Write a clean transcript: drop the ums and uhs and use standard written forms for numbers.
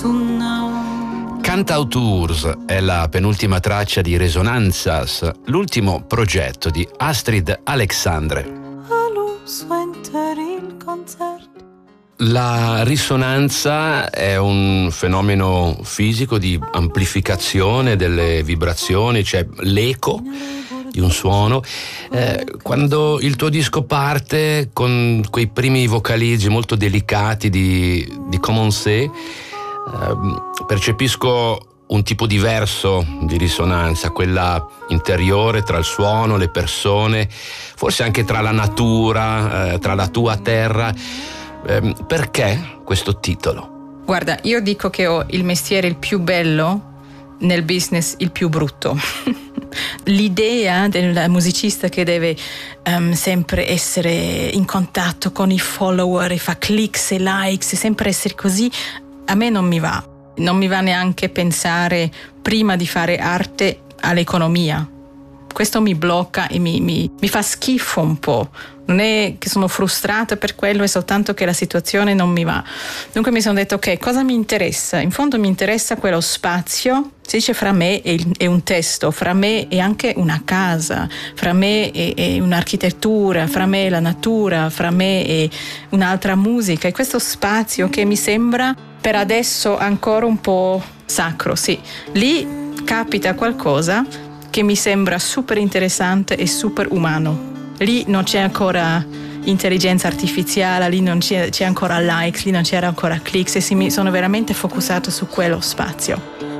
Cantauturs è la penultima traccia di Resonanzas, l'ultimo progetto di Astrid Alexandre. La risonanza è un fenomeno fisico di amplificazione delle vibrazioni, cioè l'eco di un suono. Quando il tuo disco parte con quei primi vocalizzi molto delicati di Commencer, percepisco un tipo diverso di risonanza, quella interiore tra il suono, le persone, forse anche tra la natura, tra la tua terra. Perché questo titolo? Guarda, io dico che ho il mestiere il più bello, nel business il più brutto. L'idea del musicista che deve sempre essere in contatto con i follower e fa clicks e likes e sempre essere così, a me non mi va. Non mi va neanche pensare prima di fare arte all'economia. Questo mi blocca e mi fa schifo un po'. Non è che sono frustrata per quello, è soltanto che la situazione non mi va. Dunque mi sono detto, ok, cosa mi interessa? In fondo mi interessa quello spazio, si dice fra me e un testo, fra me e anche una casa, fra me e un'architettura, fra me e la natura, fra me e un'altra musica. E questo spazio che mi sembra per adesso ancora un po' sacro, sì. Lì capita qualcosa che mi sembra super interessante e super umano. Lì non c'è ancora intelligenza artificiale, lì non c'è ancora likes, lì non c'era ancora clicks e mi sono veramente focusato su quello spazio.